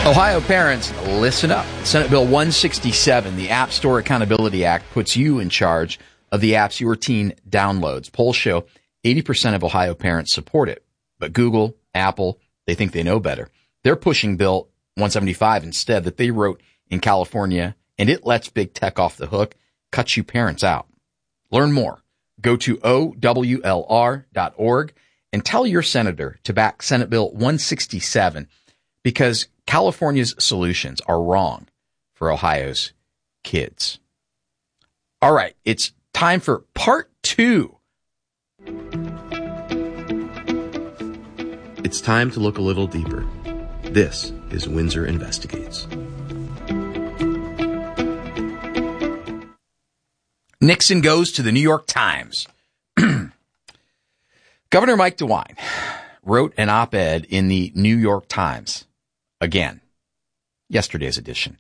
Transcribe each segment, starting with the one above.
Ohio parents, listen up. Senate Bill 167, the App Store Accountability Act, puts you in charge of the apps your teen downloads. Polls show 80% of Ohio parents support it. But Google, Apple, they think they know better. They're pushing Bill 175 instead that they wrote in California, and it lets big tech off the hook, cuts you parents out. Learn more. Go to OWLR.org and tell your senator to back Senate Bill 167 because California's solutions are wrong for Ohio's kids. All right, it's time for part 2. It's time to look a little deeper. This is Windsor Investigates. Nixon goes to the New York Times. Governor Mike DeWine wrote an op-ed in the New York Times. Again, yesterday's edition.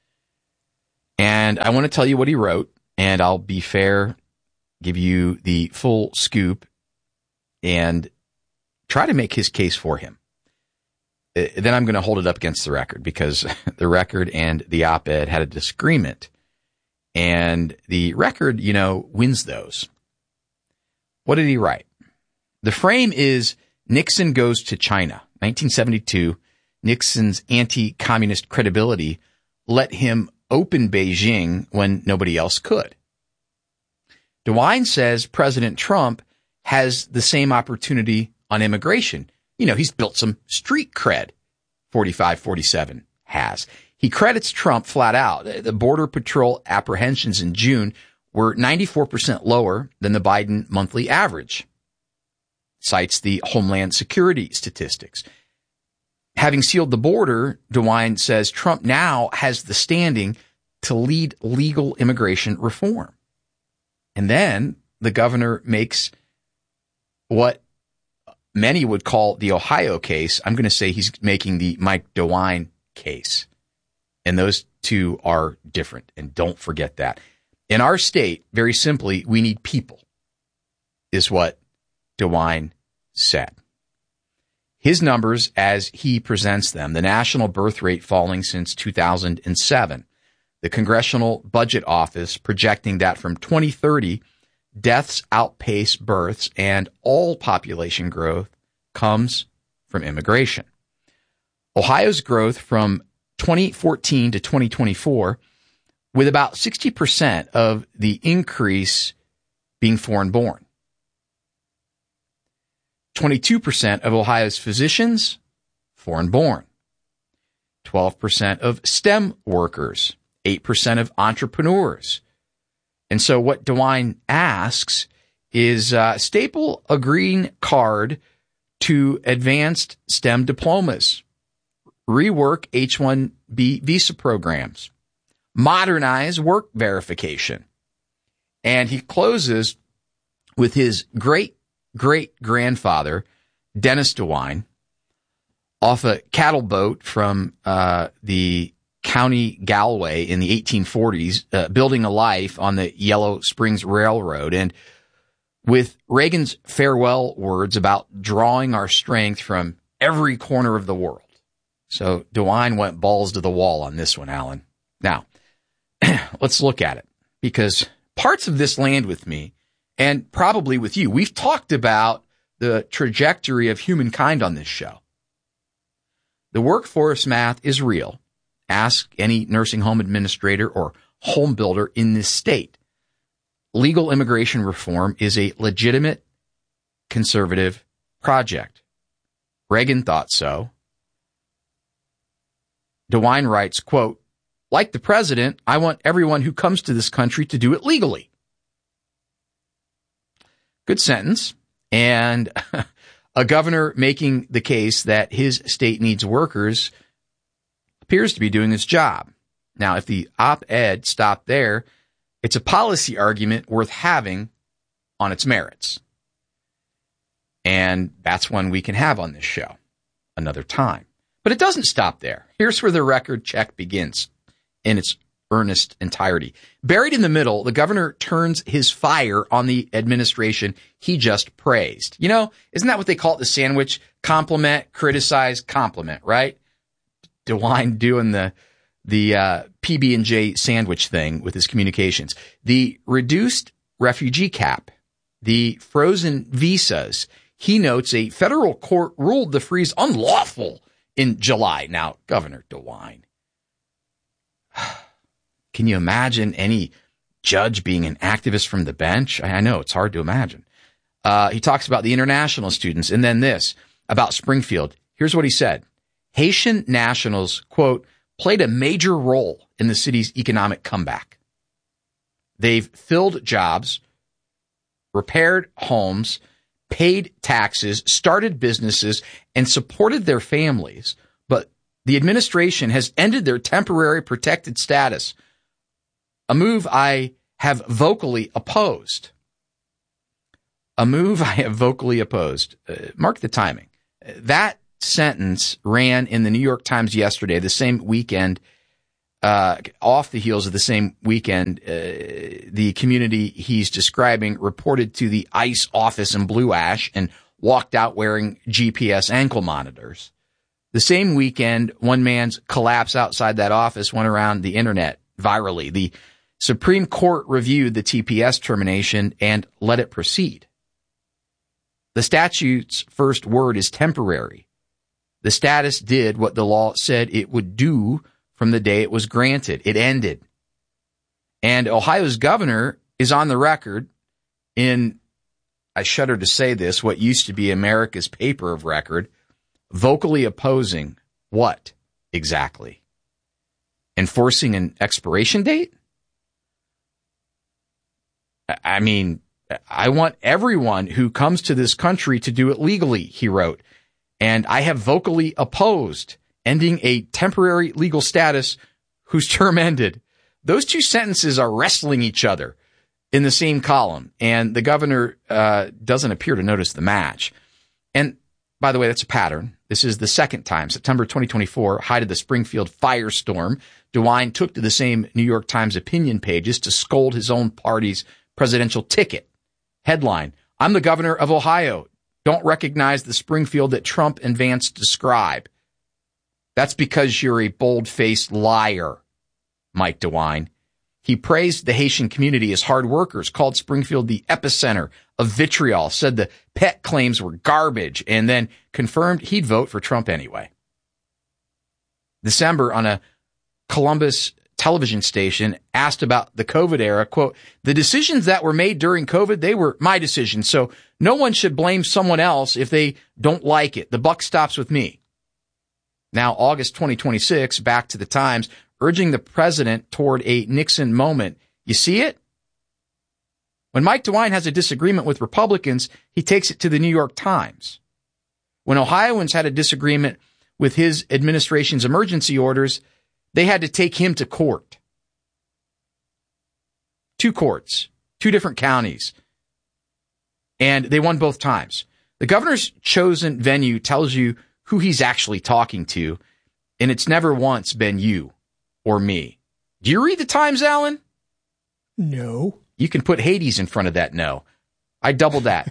And I want to tell you what he wrote, and I'll be fair, give you the full scoop, and try to make his case for him. Then I'm going to hold it up against the record, because the record and the op-ed had a disagreement. And the record, wins those. What did he write? The frame is Nixon goes to China, 1972. Nixon's anti-communist credibility let him open Beijing when nobody else could. DeWine says President Trump has the same opportunity on immigration. He's built some street cred, 45-47 has. He credits Trump flat out. The Border Patrol apprehensions in June were 94% lower than the Biden monthly average. Cites the Homeland Security statistics. Having sealed the border, DeWine says Trump now has the standing to lead legal immigration reform. And then the governor makes what many would call the Ohio case. I'm going to say he's making the Mike DeWine case. And those two are different. And don't forget that. In our state, very simply, we need people, is what DeWine said. His numbers as he presents them, the national birth rate falling since 2007. The Congressional Budget Office projecting that from 2030, deaths outpace births and all population growth comes from immigration. Ohio's growth from 2014 to 2024, with about 60% of the increase being foreign-born. 22% of Ohio's physicians, foreign-born. 12% of STEM workers. 8% of entrepreneurs. And so what DeWine asks is staple a green card to advanced STEM diplomas. Rework H-1B visa programs. Modernize work verification. And he closes with his great-grandfather, Dennis DeWine, off a cattle boat from the County Galway in the 1840s, building a life on the Yellow Springs Railroad. And with Reagan's farewell words about drawing our strength from every corner of the world. So DeWine went balls to the wall on this one, Alan. Now, let's look at it, because parts of this land with me, and probably with you. We've talked about the trajectory of humankind on this show. The workforce math is real. Ask any nursing home administrator or home builder in this state. Legal immigration reform is a legitimate conservative project. Reagan thought so. DeWine writes, quote, like the president, I want everyone who comes to this country to do it legally. Good sentence. And a governor making the case that his state needs workers appears to be doing his job. Now, if the op-ed stopped there, it's a policy argument worth having on its merits. And that's one we can have on this show another time. But it doesn't stop there. Here's where the record check begins in its earnest entirety. Buried in the middle, the governor turns his fire on the administration he just praised. You know, isn't that what they call it, the sandwich? Compliment, criticize, compliment, right? DeWine doing the PB&J sandwich thing with his communications. The reduced refugee cap, the frozen visas. He notes a federal court ruled the freeze unlawful in July. Now, Governor DeWine, can you imagine any judge being an activist from the bench? I know it's hard to imagine. He talks about the international students, and then this about Springfield. Here's what he said. Haitian nationals, quote, played a major role in the city's economic comeback. They've filled jobs, repaired homes, paid taxes, started businesses, and supported their families. But the administration has ended their temporary protected status, a move I have vocally opposed. Mark the timing. That sentence ran in the New York Times yesterday, the same weekend, off the heels of the same weekend, the community he's describing reported to the ICE office in Blue Ash and walked out wearing GPS ankle monitors. The same weekend, one man's collapse outside that office went around the internet virally. The Supreme Court reviewed the TPS termination and let it proceed. The statute's first word is temporary. The status did what the law said it would do from the day it was granted. It ended. And Ohio's governor is on the record in, I shudder to say this, what used to be America's paper of record, vocally opposing what exactly? Enforcing an expiration date? I mean, I want everyone who comes to this country to do it legally, he wrote. And I have vocally opposed ending a temporary legal status whose term ended. Those two sentences are wrestling each other in the same column, and the governor doesn't appear to notice the match. And by the way, that's a pattern. This is the second time, September 2024, height of the Springfield firestorm. DeWine took to the same New York Times opinion pages to scold his own party's presidential ticket. Headline, I'm the governor of Ohio. Don't recognize the Springfield that Trump and Vance describe. That's because you're a bold-faced liar, Mike DeWine. He praised the Haitian community as hard workers, called Springfield the epicenter of vitriol, said the pet claims were garbage, and then confirmed he'd vote for Trump anyway. December, on a Columbus television station, asked about the COVID era, quote, the decisions that were made during COVID, they were my decisions, so no one should blame someone else if they don't like it. The buck stops with me. Now, August 2026, back to the Times, urging the president toward a Nixon moment. You see it? When Mike DeWine has a disagreement with Republicans, he takes it to the New York Times. When Ohioans had a disagreement with his administration's emergency orders, they had to take him to court. 2 courts, 2 different counties. And they won both times. The governor's chosen venue tells you who he's actually talking to, and it's never once been you or me. Do you read the Times, Alan? No. You can put Hades in front of that no. I doubled that.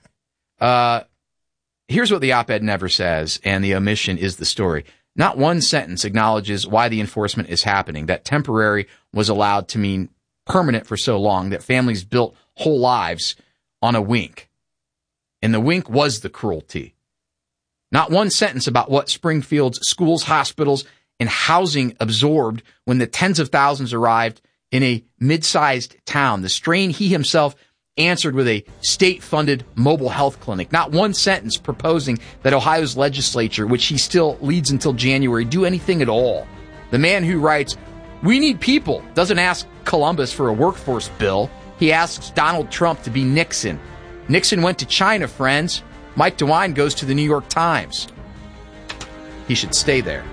Here's what the op-ed never says, and the omission is the story. Not one sentence acknowledges why the enforcement is happening, that temporary was allowed to mean permanent for so long, that families built whole lives on a wink. And the wink was the cruelty. Not one sentence about what Springfield's schools, hospitals, and housing absorbed when the tens of thousands arrived in a mid-sized town. The strain he himself answered with a state-funded mobile health clinic. Not one sentence proposing that Ohio's legislature, which he still leads until January, do anything at all. The man who writes, we need people, doesn't ask Columbus for a workforce bill. He asks Donald Trump to be Nixon. Nixon went to China, friends. Mike DeWine goes to the New York Times. He should stay there.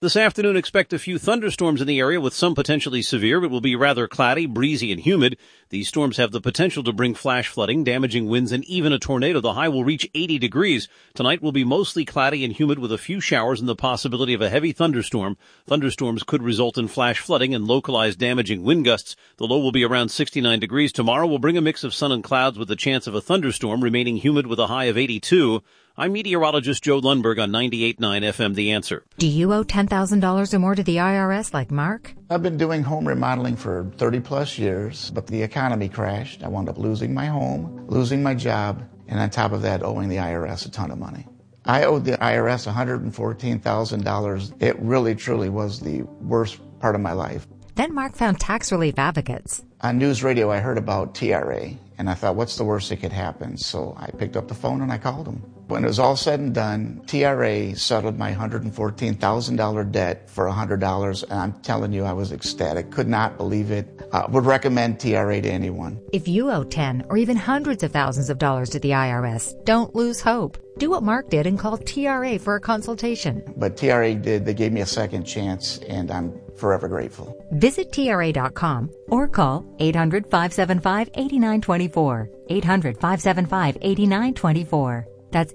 This afternoon, expect a few thunderstorms in the area with some potentially severe. It will be rather cloudy, breezy, and humid. These storms have the potential to bring flash flooding, damaging winds, and even a tornado. The high will reach 80 degrees. Tonight will be mostly cloudy and humid with a few showers and the possibility of a heavy thunderstorm. Thunderstorms could result in flash flooding and localized damaging wind gusts. The low will be around 69 degrees. Tomorrow will bring a mix of sun and clouds with a chance of a thunderstorm, remaining humid with a high of 82. I'm meteorologist Joe Lundberg on 98.9 FM The Answer. Do you owe $10,000 or more to the IRS like Mark? I've been doing home remodeling for 30 plus years, but the economy crashed. I wound up losing my home, losing my job, and on top of that, owing the IRS a ton of money. I owed the IRS $114,000. It really, truly was the worst part of my life. Then Mark found tax relief advocates. On news radio, I heard about TRA, and I thought, what's the worst that could happen? So I picked up the phone and I called them. When it was all said and done, TRA settled my $114,000 debt for $100, and I'm telling you, I was ecstatic. Could not believe it. Would recommend TRA to anyone. If you owe 10 or even hundreds of thousands of dollars to the IRS, don't lose hope. Do what Mark did and call TRA for a consultation. But TRA did. They gave me a second chance, and I'm forever grateful. Visit TRA.com or call 800-575-8924. 800-575-8924. That's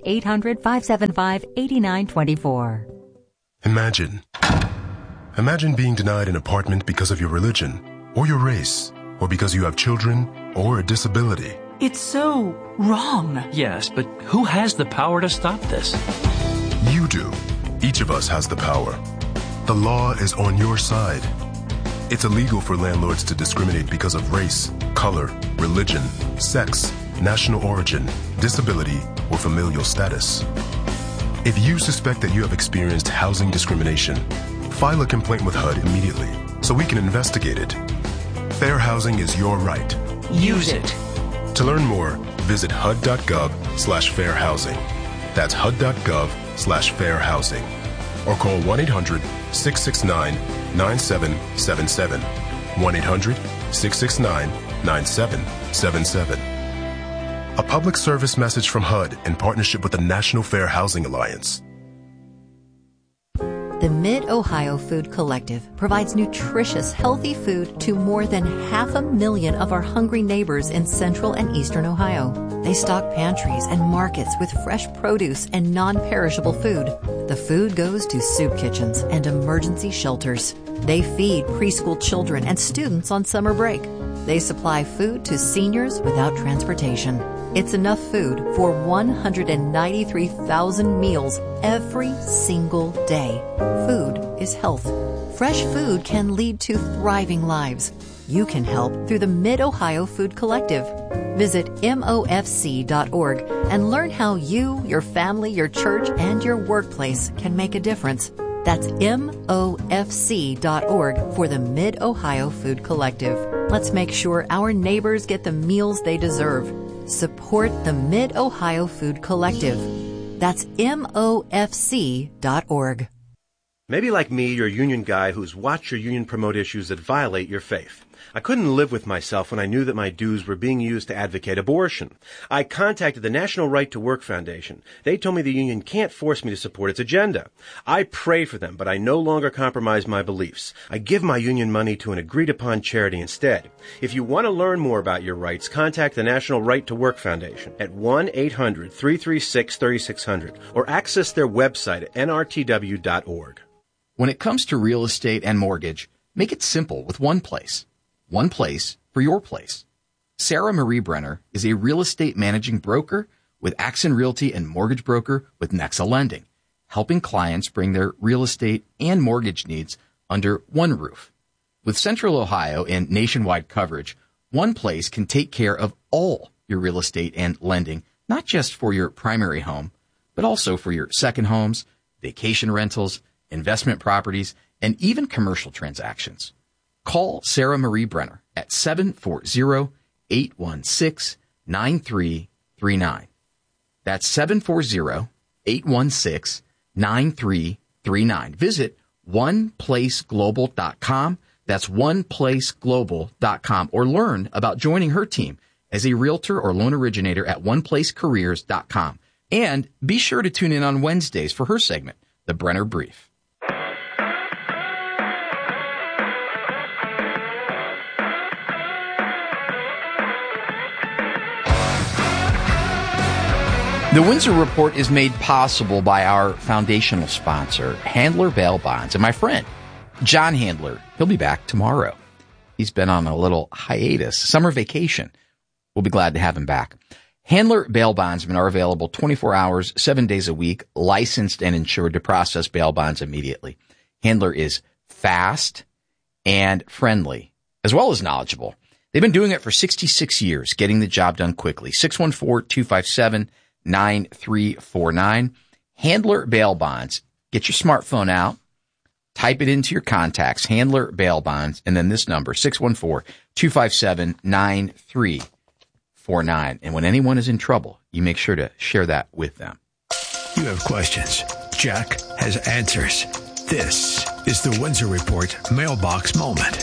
800-575-8924. Imagine being denied an apartment because of your religion, or your race, or because you have children, or a disability. It's so wrong. Yes, but who has the power to stop this? You do. Each of us has the power. The law is on your side. It's illegal for landlords to discriminate because of race, color, religion, sex, national origin, disability, or familial status. If you suspect that you have experienced housing discrimination, file a complaint with HUD immediately so we can investigate it. Fair housing is your right. Use it. To learn more, visit HUD.gov/fairhousing. That's HUD.gov/fairhousing. Or call 1-800-669-9777. 1-800-669-9777. A public service message from HUD in partnership with the National Fair Housing Alliance. The Mid-Ohio Food Collective provides nutritious, healthy food to more than 500,000 of our hungry neighbors in central and eastern Ohio. They stock pantries and markets with fresh produce and non-perishable food. The food goes to soup kitchens and emergency shelters. They feed preschool children and students on summer break. They supply food to seniors without transportation. It's enough food for 193,000 meals every single day. Food is health. Fresh food can lead to thriving lives. You can help through the Mid-Ohio Food Collective. Visit MOFC.org and learn how you, your family, your church, and your workplace can make a difference. That's MOFC.org for the Mid-Ohio Food Collective. Let's make sure our neighbors get the meals they deserve. Support the Mid-Ohio Food Collective. That's MOFC.org. Maybe like me, you're a union guy who's watched your union promote issues that violate your faith. I couldn't live with myself when I knew that my dues were being used to advocate abortion. I contacted the National Right to Work Foundation. They told me the union can't force me to support its agenda. I pray for them, but I no longer compromise my beliefs. I give my union money to an agreed-upon charity instead. If you want to learn more about your rights, contact the National Right to Work Foundation at 1-800-336-3600 or access their website at nrtw.org. When it comes to real estate and mortgage, make it simple with one place. One place for your place. Sarah Marie Brenner is a real estate managing broker with Axon Realty and mortgage broker with Nexa Lending, helping clients bring their real estate and mortgage needs under one roof. With Central Ohio and nationwide coverage, one place can take care of all your real estate and lending, not just for your primary home, but also for your second homes, vacation rentals, investment properties, and even commercial transactions. Call Sarah Marie Brenner at 740-816-9339. That's 740-816-9339. Visit oneplaceglobal.com. That's oneplaceglobal.com. Or learn about joining her team as a realtor or loan originator at oneplacecareers.com. And be sure to tune in on Wednesdays for her segment, The Brenner Brief. The Windsor Report is made possible by our foundational sponsor, Handler Bail Bonds, and my friend, John Handler. He'll be back tomorrow. He's been on a little hiatus, summer vacation. We'll be glad to have him back. Handler Bail Bondsmen are available 24 hours, 7 days a week, licensed and insured to process bail bonds immediately. Handler is fast and friendly, as well as knowledgeable. They've been doing it for 66 years, getting the job done quickly. 614-257-9349. Handler Bail Bonds. Get your smartphone out. Type it into your contacts, Handler Bail Bonds, and then this number, 614-257-9349. And when anyone is in trouble, you make sure to share that with them. You have questions. Jack has answers. This is the Windsor Report Mailbox Moment.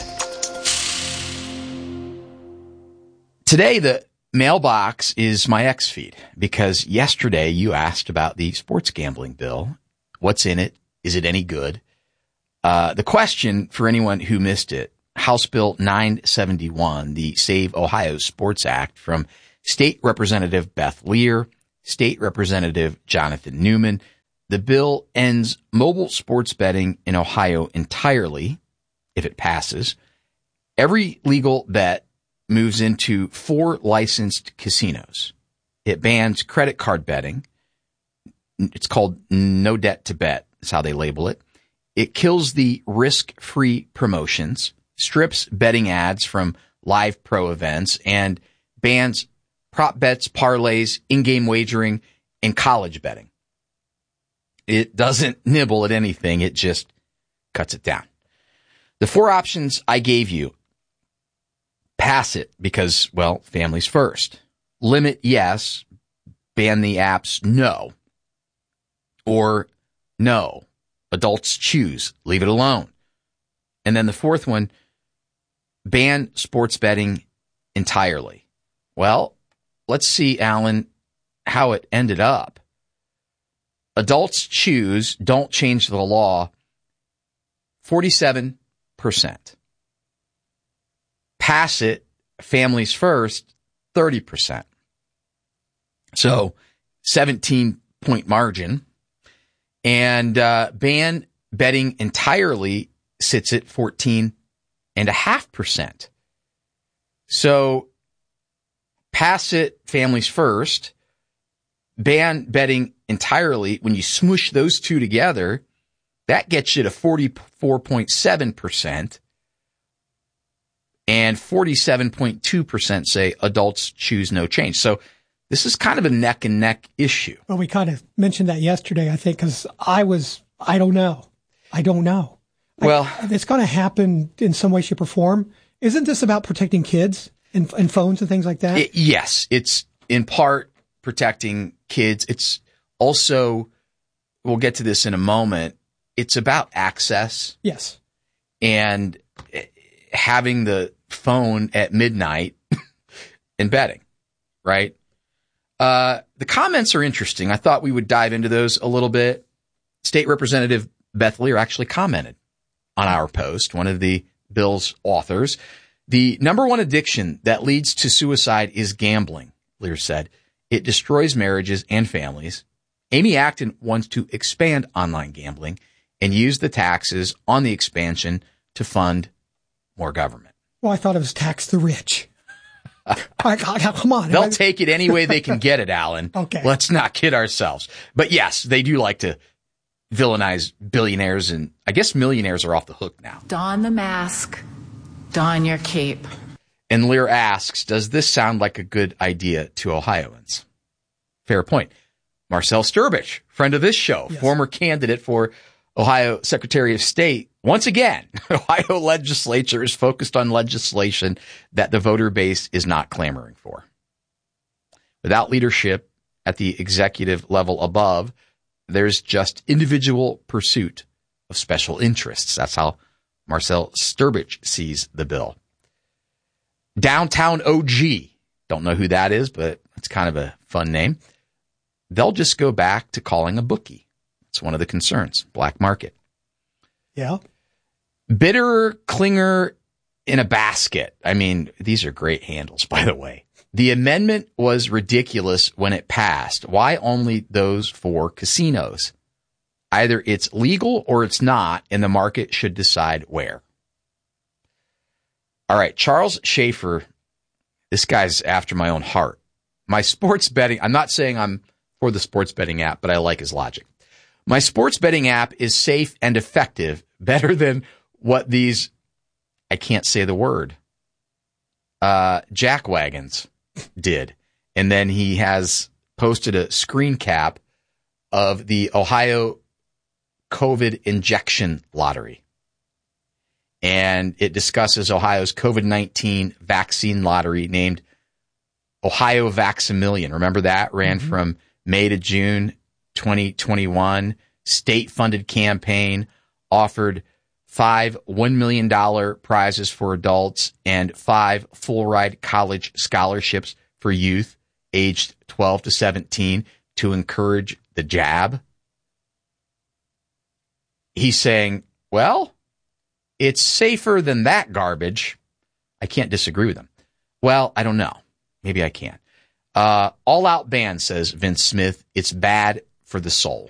Today, the mailbox is my X feed, because yesterday you asked about the sports gambling bill. What's in it? Is it any good? The question, for anyone who missed it, House Bill 971, the Save Ohio Sports Act, from State Representative Beth Lear, State Representative Jonathan Newman. The bill ends mobile sports betting in Ohio entirely, if it passes. Every legal bet moves into 4 licensed casinos. It bans credit card betting. It's called no debt to bet, is how they label it. It kills the risk-free promotions, strips betting ads from live pro events, and bans prop bets, parlays, in-game wagering, and college betting. It doesn't nibble at anything. It just cuts it down. The 4 options I gave you: pass it because, well, families first. Limit, yes. Ban the apps, no. Or no. Adults choose. Leave it alone. And then the 4th one, ban sports betting entirely. Well, let's see, Alan, how it ended up. Adults choose, don't change the law, 47%. Pass it, families first, 30%. So 17-point margin. And ban betting entirely sits at 14.5%. So pass it, families first. Ban betting entirely, when you smoosh those two together, that gets you to 44.7%. And 47.2% say adults choose no change. So this is kind of a neck and neck issue. Well, we kind of mentioned that yesterday, I think, because I don't know. Well, it's going to happen in some way, shape, or form. Isn't this about protecting kids and phones and things like that? Yes, it's in part protecting kids. It's also, we'll get to this in a moment, it's about access. Yes. And having the phone at midnight and betting, right? The comments are interesting. I thought we would dive into those a little bit. State Representative Beth Lear actually commented on our post, one of the bill's authors. The number one addiction that leads to suicide is gambling, Lear said. It destroys marriages and families. Amy Acton wants to expand online gambling and use the taxes on the expansion to fund more government. Well, I thought it was tax the rich. Come on. They'll take it any way they can get it, Alan. Okay. Let's not kid ourselves. But yes, they do like to villainize billionaires, and I guess millionaires are off the hook now. Don the mask. Don your cape. And Lear asks, does this sound like a good idea to Ohioans? Fair point. Marcel Sturbich, friend of this show, yes, former candidate for Ohio Secretary of State. Once again, Ohio legislature is focused on legislation that the voter base is not clamoring for. Without leadership at the executive level above, there's just individual pursuit of special interests. That's how Marcel Sturbich sees the bill. Downtown OG. Don't know who that is, but it's kind of a fun name. They'll just go back to calling a bookie. It's one of the concerns. Black market. Yeah. Bitter Klinger in a basket. I mean, these are great handles, by the way. The amendment was ridiculous when it passed. Why only those 4 casinos? Either it's legal or it's not, and the market should decide where. All right, Charles Schaefer, this guy's after my own heart. My sports betting, I'm not saying I'm for the sports betting app, but I like his logic. My sports betting app is safe and effective, better than what these, I can't say the word, jackwagons did. And then he has posted a screen cap of the Ohio COVID injection lottery. And it discusses Ohio's COVID-19 vaccine lottery named Ohio Vax-A-Million. Remember that? Ran from May to June 2021. State-funded campaign, offered 5 $1 million prizes for adults and 5 full-ride college scholarships for youth aged 12 to 17 to encourage the jab. He's saying, well, it's safer than that garbage. I can't disagree with him. Well, I don't know. Maybe I can. All-out ban, says Vince Smith. It's bad for the soul.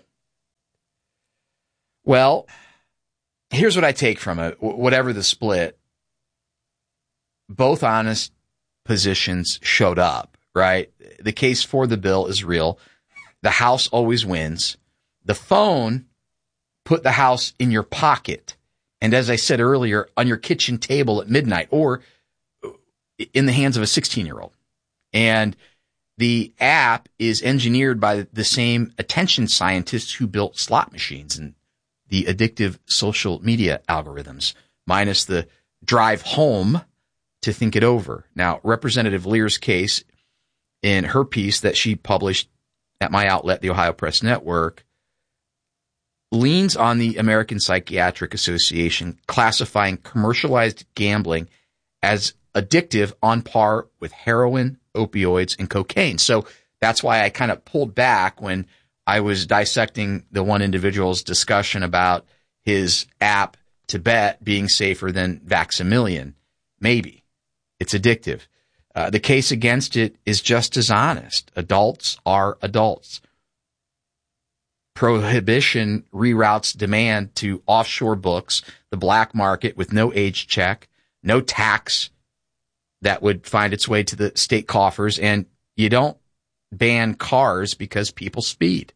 Well, here's what I take from it. Whatever the split, both honest positions showed up, right? The case for the bill is real. The House always wins. The phone put the House in your pocket. And as I said earlier, on your kitchen table at midnight or in the hands of a 16-year-old. And the app is engineered by the same attention scientists who built slot machines and the addictive social media algorithms, minus the drive home to think it over. Now, Representative Lear's case in her piece that she published at my outlet, the Ohio Press Network, leans on the American Psychiatric Association classifying commercialized gambling as addictive on par with heroin, opioids, and cocaine. So that's why I kind of pulled back when I was dissecting the one individual's discussion about his app to bet being safer than Vax-A-Million. Maybe. It's addictive. The case against it is just as honest. Adults are adults. Prohibition reroutes demand to offshore books, the black market with no age check, no tax that would find its way to the state coffers, and you don't ban cars because people speed.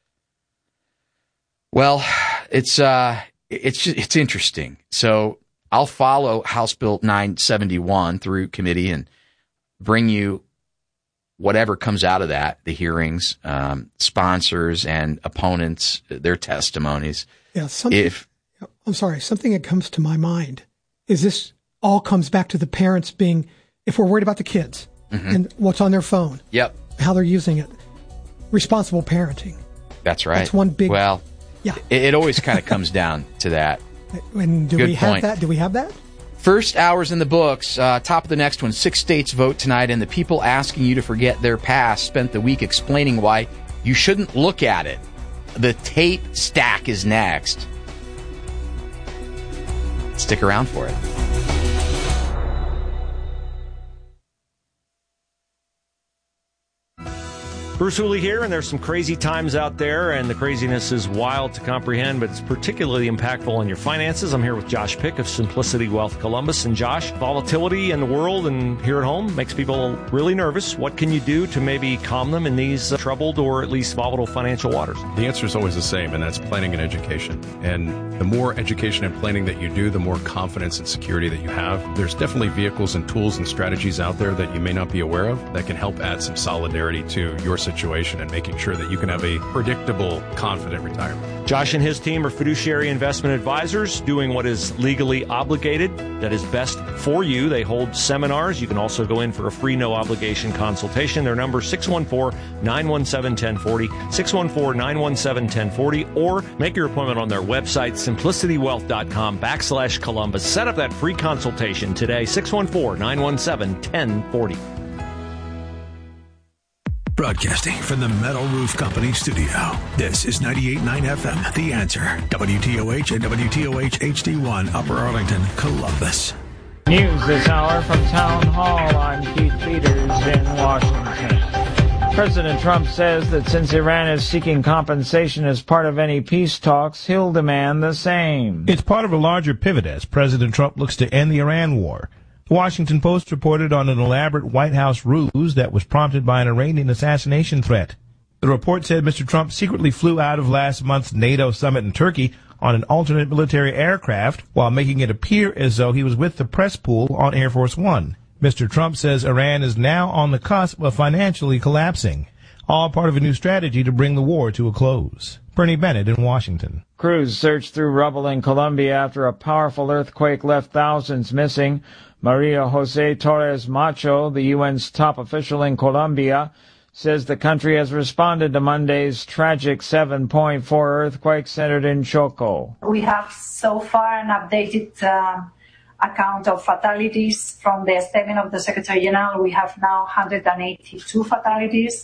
Well, it's interesting. So I'll follow House Bill 971 through committee and bring you whatever comes out of that, the hearings, sponsors and opponents, their testimonies. Yeah, something that comes to my mind is this all comes back to the parents being, if we're worried about the kids and what's on their phone, how they're using it, responsible parenting. That's right. That's one big. Well, yeah, it always kind of comes down to that. And do we have that? Do we have that? First hour's in the books. Top of the next one. 6 states vote tonight, and the people asking you to forget their past spent the week explaining why you shouldn't look at it. The tape stack is next. Stick around for it. Bruce Hooley here, and there's some crazy times out there, and the craziness is wild to comprehend, but it's particularly impactful on your finances. I'm here with Josh Pick of Simplicity Wealth Columbus. And Josh, volatility in the world and here at home makes people really nervous. What can you do to maybe calm them in these troubled or at least volatile financial waters? The answer is always the same, and that's planning and education. And the more education and planning that you do, the more confidence and security that you have. There's definitely vehicles and tools and strategies out there that you may not be aware of that can help add some solidarity to your situation and making sure that you can have a predictable, confident retirement. Josh and his team are fiduciary investment advisors doing what is legally obligated, that is best for you. They hold seminars. You can also go in for a free, no-obligation consultation. Their number is 614-917-1040, 614-917-1040, or make your appointment on their website, simplicitywealth.com/Columbus. Set up that free consultation today, 614-917-1040. Broadcasting from the Metal Roof Company studio. This is 98.9 FM, The Answer. WTOH and WTOH HD1, Upper Arlington, Columbus. News this hour from Town Hall. I'm Keith Peters in Washington. President Trump says that since Iran is seeking compensation as part of any peace talks, he'll demand the same. It's part of a larger pivot as President Trump looks to end the Iran war. The Washington Post reported on an elaborate White House ruse that was prompted by an Iranian assassination threat. The report said Mr. Trump secretly flew out of last month's NATO summit in Turkey on an alternate military aircraft while making it appear as though he was with the press pool on Air Force One. Mr. Trump says Iran is now on the cusp of financially collapsing, all part of a new strategy to bring the war to a close. Bernie Bennett in Washington. Crews searched through rubble in Colombia after a powerful earthquake left thousands missing. Maria Jose Torres Macho, the UN's top official in Colombia, says the country has responded to Monday's tragic 7.4 earthquake centered in Choco. We have so far an updated account of fatalities from the statement of the Secretary General. We have now 182 fatalities,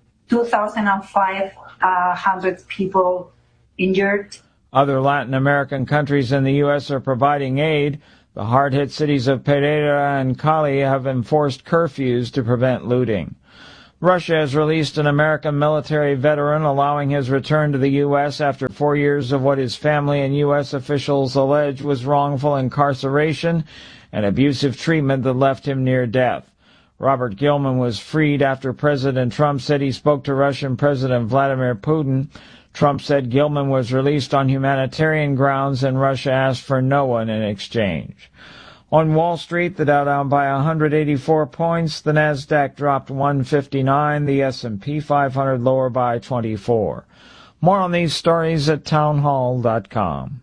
2,500 people injured. Other Latin American countries and the U.S. are providing aid. The hard-hit cities of Pereira and Cali have enforced curfews to prevent looting. Russia has released an American military veteran, allowing his return to the U.S. after 4 years of what his family and U.S. officials allege was wrongful incarceration and abusive treatment that left him near death. Robert Gilman was freed after President Trump said he spoke to Russian President Vladimir Putin. Trump said Gilman was released on humanitarian grounds and Russia asked for no one in exchange. On Wall Street, the Dow down by 184 points, the Nasdaq dropped 159, the S&P 500 lower by 24. More on these stories at townhall.com.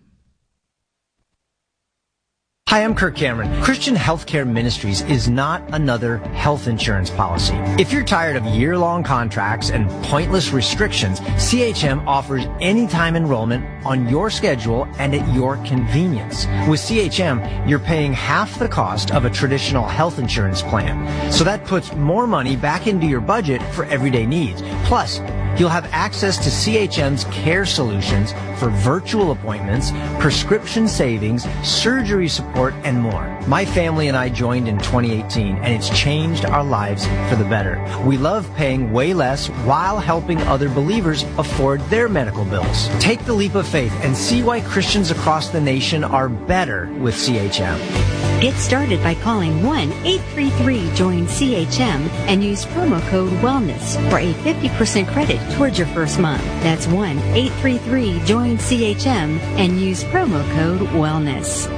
Hi, I'm Kirk Cameron. Christian Healthcare Ministries is not another health insurance policy. If you're tired of year-long contracts and pointless restrictions, CHM offers anytime enrollment on your schedule and at your convenience. With CHM, you're paying half the cost of a traditional health insurance plan. So that puts more money back into your budget for everyday needs. Plus, you'll have access to CHM's care solutions for virtual appointments, prescription savings, surgery support, and more. My family and I joined in 2018, and it's changed our lives for the better. We love paying way less while helping other believers afford their medical bills. Take the leap of faith and see why Christians across the nation are better with CHM. Get started by calling 1-833-JOIN-CHM and use promo code WELLNESS for a 50% credit towards your first month. That's 1-833-JOIN-CHM and use promo code WELLNESS.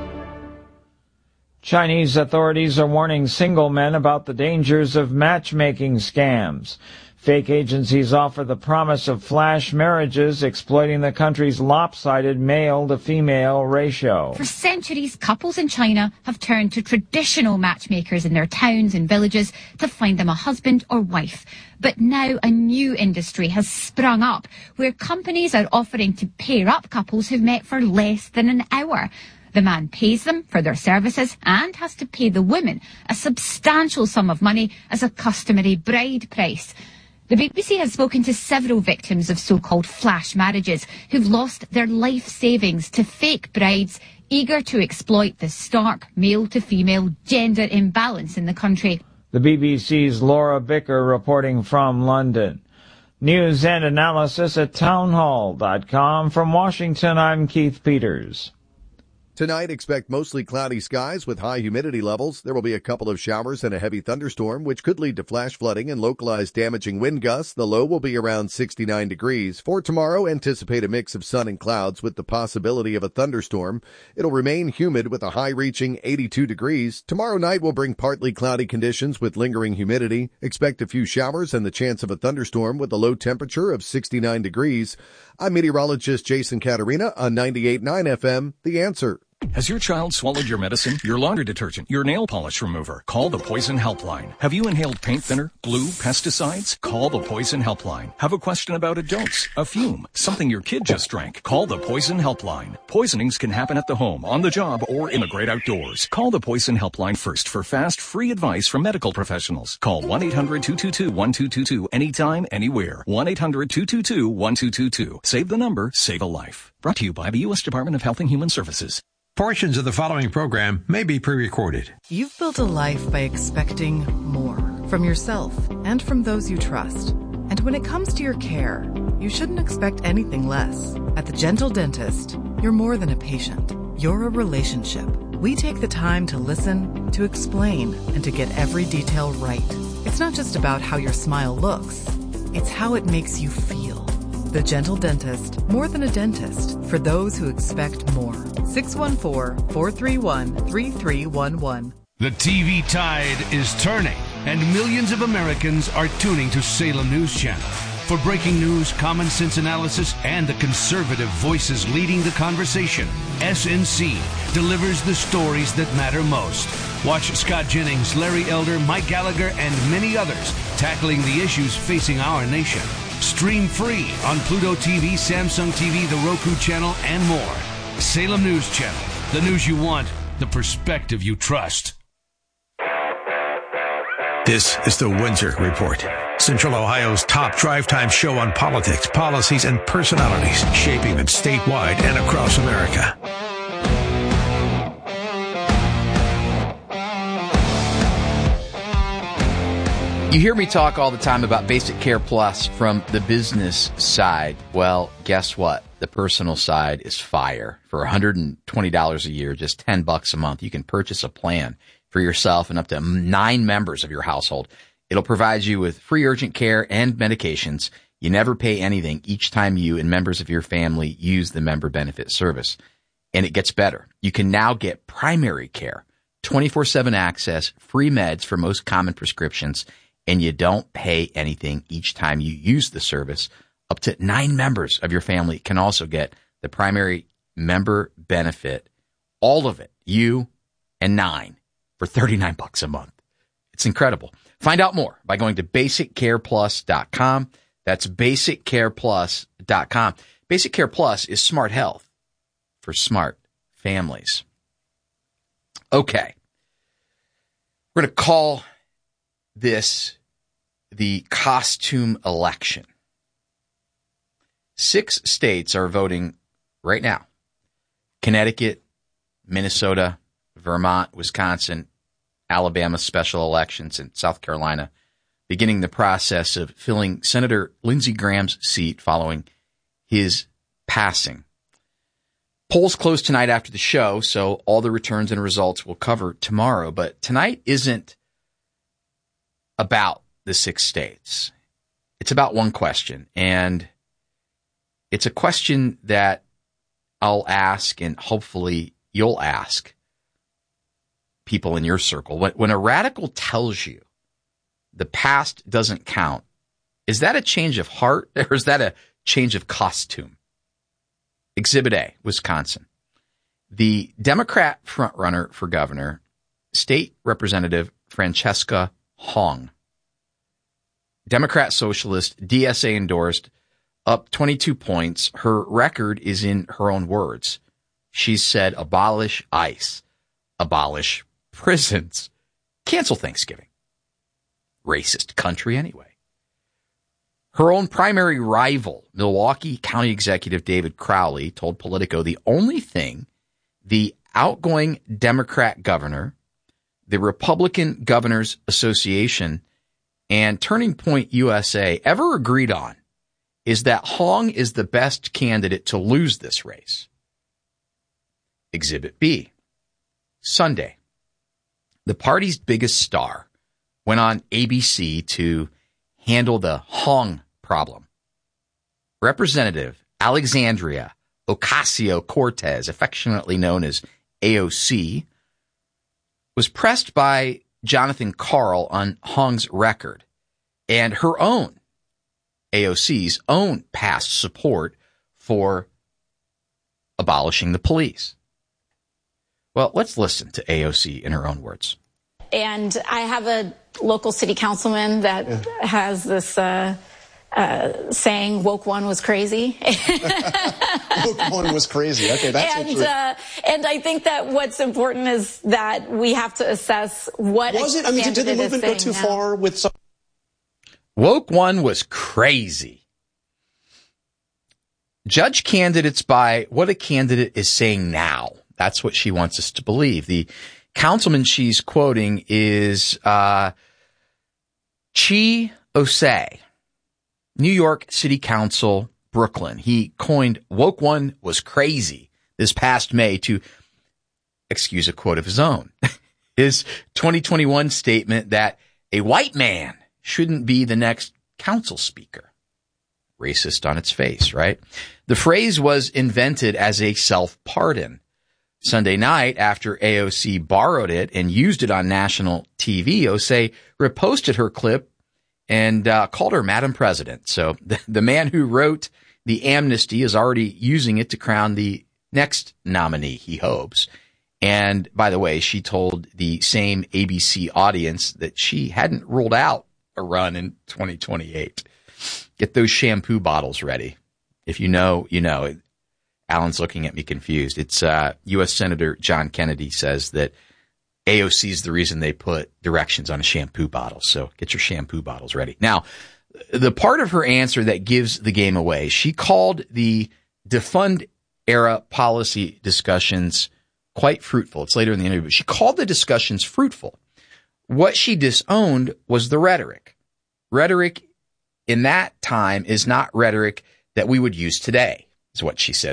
Chinese authorities are warning single men about the dangers of matchmaking scams. Fake agencies offer the promise of flash marriages, exploiting the country's lopsided male-to-female ratio. For centuries, couples in China have turned to traditional matchmakers in their towns and villages to find them a husband or wife. But now a new industry has sprung up where companies are offering to pair up couples who've met for less than an hour. The man pays them for their services and has to pay the woman a substantial sum of money as a customary bride price. The BBC has spoken to several victims of so-called flash marriages who've lost their life savings to fake brides eager to exploit the stark male-to-female gender imbalance in the country. The BBC's Laura Bicker reporting from London. News and analysis at townhall.com. From Washington, I'm Keith Peters. Tonight, expect mostly cloudy skies with high humidity levels. There will be a couple of showers and a heavy thunderstorm, which could lead to flash flooding and localized damaging wind gusts. The low will be around 69 degrees. For tomorrow, anticipate a mix of sun and clouds with the possibility of a thunderstorm. It'll remain humid with a high reaching 82 degrees. Tomorrow night will bring partly cloudy conditions with lingering humidity. Expect a few showers and the chance of a thunderstorm with a low temperature of 69 degrees. I'm meteorologist Jason Caterina on 98.9 FM, The Answer. Has your child swallowed your medicine, your laundry detergent, your nail polish remover? Call the Poison Helpline. Have you inhaled paint thinner, glue, pesticides? Call the Poison Helpline. Have a question about a dose, a fume, something your kid just drank? Call the Poison Helpline. Poisonings can happen at the home, on the job, or in the great outdoors. Call the Poison Helpline first for fast, free advice from medical professionals. Call 1-800-222-1222 anytime, anywhere. 1-800-222-1222. Save the number, save a life. Brought to you by the U.S. Department of Health and Human Services. Portions of the following program may be pre-recorded. You've built a life by expecting more. from yourself and from those you trust. And when it comes to your care, you shouldn't expect anything less. At the Gentle Dentist, you're more than a patient. You're a relationship. We take the time to listen, to explain, and to get every detail right. It's not just about how your smile looks. It's how it makes you feel. The Gentle Dentist, more than a dentist, for those who expect more. 614-431-3311. The TV tide is turning, and millions of Americans are tuning to Salem News Channel. For breaking news, common sense analysis, and the conservative voices leading the conversation, SNC delivers the stories that matter most. Watch Scott Jennings, Larry Elder, Mike Gallagher, and many others tackling the issues facing our nation. Stream free on Pluto TV, Samsung TV, the Roku channel, and more. Salem News Channel. The news you want, the perspective you trust. This is the Windsor Report, Central Ohio's top drive time show on politics, policies, and personalities shaping it statewide and across America. You hear me talk all the time about Basic Care Plus from the business side. Well, guess what? The personal side is fire. For $120 a year, just $10 a month, you can purchase a plan for yourself and up to 9 members of your household. It'll provide you with free urgent care and medications. You never pay anything each time you and members of your family use the member benefit service. And it gets better. You can now get primary care, 24/7 access, free meds for most common prescriptions, and you don't pay anything each time you use the service. Up to 9 members of your family can also get the primary member benefit, all of it, you and 9, for $39 a month. It's incredible. Find out more by going to BasicCarePlus.com. That's BasicCarePlus.com. Basic Care Plus is smart health for smart families. Okay. We're going to call this the costume election. 6 states are voting right now. Connecticut, Minnesota, Vermont, Wisconsin, Alabama special elections, and South Carolina, beginning the process of filling Senator Lindsey Graham's seat following his passing. Polls close tonight after the show, so all the returns and results we'll cover tomorrow. But tonight isn't about the 6 states. It's about one question, and it's a question that I'll ask, and hopefully you'll ask people in your circle. When a radical tells you the past doesn't count, is that a change of heart or is that a change of costume? Exhibit A, Wisconsin. The Democrat frontrunner for governor, State Representative Francesca Hong, Democrat socialist, DSA endorsed, up 22 points. Her record is in her own words. She said, abolish ICE, abolish prisons, cancel Thanksgiving. Racist country anyway. Her own primary rival, Milwaukee County Executive David Crowley, told Politico the only thing the outgoing Democrat governor, the Republican Governors Association, and Turning Point USA ever agreed on is that Hong is the best candidate to lose this race. Exhibit B, Sunday. The party's biggest star went on ABC to handle the Hong problem. Representative Alexandria Ocasio-Cortez, affectionately known as AOC, was pressed by Jonathan Karl on Hong's record and her own, AOC's own past support for abolishing the police. Well, let's listen to AOC in her own words. And I have a local city councilman that has this saying, woke one was crazy. Woke one was crazy. Okay, that's interesting. And I think that what's important is that we have to assess what was it. I mean, did the movement go too far with some? Woke one was crazy. Judge candidates by what a candidate is saying now. That's what she wants us to believe. The councilman she's quoting is Chi Osei, New York City Council, Brooklyn. He coined "woke one was crazy" this past May to excuse a quote of his own. His 2021 statement that a white man shouldn't be the next council speaker. Racist on its face, right? The phrase was invented as a self-pardon. Sunday night, after AOC borrowed it and used it on national TV, Osei reposted her clip and called her Madam President. So the man who wrote the amnesty is already using it to crown the next nominee, he hopes. And by the way, she told the same ABC audience that she hadn't ruled out a run in 2028. Get those shampoo bottles ready. If you know, you know. Alan's looking at me confused. It's U.S. Senator John Kennedy says that AOC is the reason they put directions on a shampoo bottle. So get your shampoo bottles ready. Now, the part of her answer that gives the game away, she called the defund era policy discussions quite fruitful. It's later in the interview, but she called the discussions fruitful. What she disowned was the rhetoric. Rhetoric in that time is not rhetoric that we would use today, is what she said.